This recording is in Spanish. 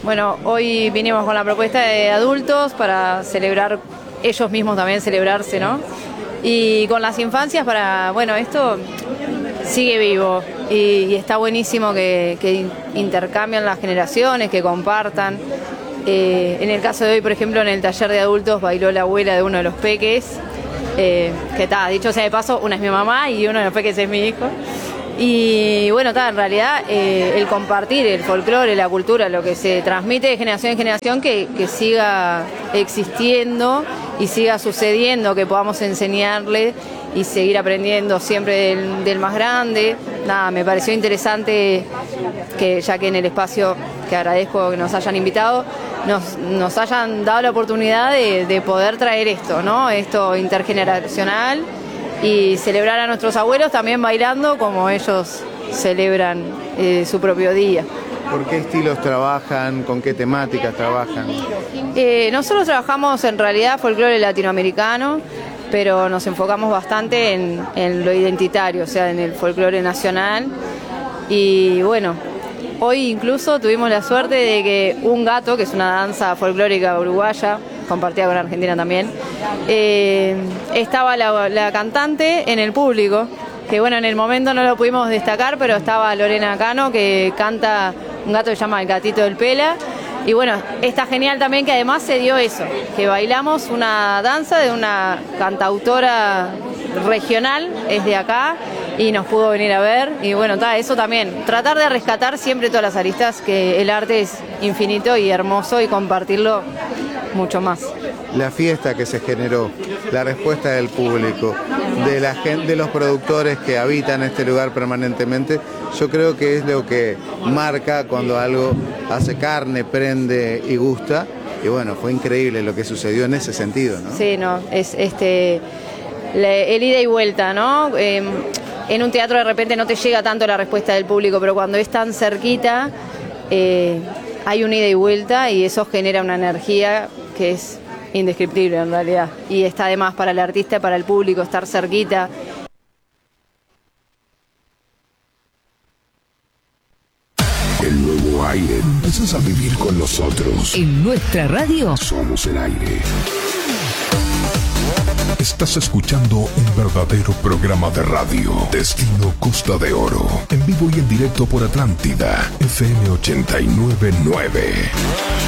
Bueno, hoy vinimos con la propuesta de adultos para celebrar, ellos mismos también celebrarse, ¿no? Y con las infancias para, bueno, esto sigue vivo y está buenísimo que intercambian las generaciones, que compartan. En el caso de hoy, por ejemplo, en el taller de adultos bailó la abuela de uno de los peques, que está, dicho sea de paso, una es mi mamá y uno de los peques es mi hijo. Y bueno, en realidad el compartir el folclore, la cultura, lo que se transmite de generación en generación, que siga existiendo y siga sucediendo, que podamos enseñarle y seguir aprendiendo siempre del más grande. Nada, me pareció interesante que, ya que en el espacio, que agradezco que nos hayan invitado, nos hayan dado la oportunidad de poder traer esto, ¿no? Esto intergeneracional, y celebrar a nuestros abuelos también bailando como ellos celebran su propio día. ¿Por qué estilos trabajan? ¿Con qué temáticas trabajan? Nosotros trabajamos en realidad folclore latinoamericano, pero nos enfocamos bastante en lo identitario, o sea, en el folclore nacional. Y bueno, hoy incluso tuvimos la suerte de que Un Gato, que es una danza folclórica uruguaya, compartida con Argentina también, estaba la cantante en el público, que bueno, en el momento no lo pudimos destacar, pero estaba Lorena Cano, que canta un gato que se llama El Gatito del Pela. Y bueno, está genial también que además se dio eso, que bailamos una danza de una cantautora regional, es de acá, y nos pudo venir a ver. Y bueno, eso también, tratar de rescatar siempre todas las aristas, que el arte es infinito y hermoso, y compartirlo mucho más. La fiesta que se generó, la respuesta del público, de la gente, de los productores que habitan este lugar permanentemente, yo creo que es lo que marca cuando algo hace carne, prende y gusta. Y bueno, fue increíble lo que sucedió en ese sentido, ¿no? Sí, no, es el ida y vuelta, ¿no? En un teatro de repente no te llega tanto la respuesta del público, pero cuando es tan cerquita, hay un ida y vuelta, y eso genera una energía que es indescriptible en realidad. Y está además para el artista, para el público, estar cerquita. El nuevo aire. Empiezas a vivir con nosotros. En nuestra radio somos el aire. Estás escuchando un verdadero programa de radio. Destino Costa de Oro. En vivo y en directo por Atlántida FM 89.9.